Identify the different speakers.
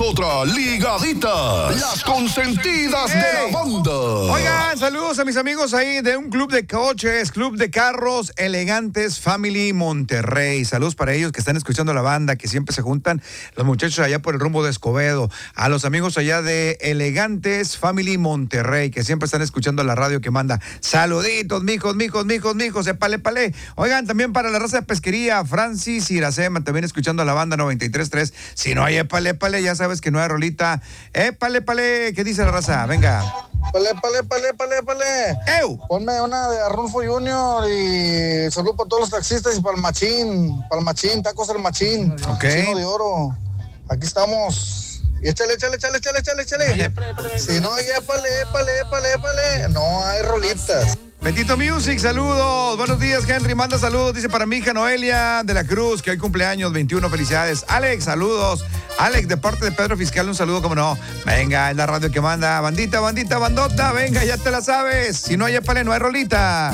Speaker 1: Otra ligadita, las consentidas de la banda.
Speaker 2: Oigan, saludos a mis amigos ahí de un club de coches, club de carros elegantes, Family Monterrey. Saludos para ellos que están escuchando la banda, que siempre se juntan los muchachos allá por el rumbo de Escobedo. A los amigos allá de Elegantes Family Monterrey, que siempre están escuchando la radio que manda saluditos, mijos, epale. Oigan, también para la raza de pesquería, Francis y Iracema, también escuchando la banda 93.3. Si no hay epale, ya sabes que no hay rolita. Épale, ¿qué dice la raza? Venga.
Speaker 3: Pale.
Speaker 2: ¡Ew!
Speaker 3: Ponme una de Arnulfo Junior y saludo para todos los taxistas y para el machín, tacos del machín.
Speaker 2: Ok.
Speaker 3: Chino de oro. Aquí estamos. Y échale. Si no hay épale. No hay rolitas.
Speaker 2: Betito Music, saludos. Buenos días, Henry. Manda saludos. Dice para mi hija Noelia de la Cruz, que hoy cumpleaños, 21. Felicidades. Alex, saludos. Alex, de parte de Pedro Fiscal, un saludo, como no. Venga, es la radio que manda. Bandita, bandota. Venga, ya te la sabes. Si no hay épale, no hay rolita.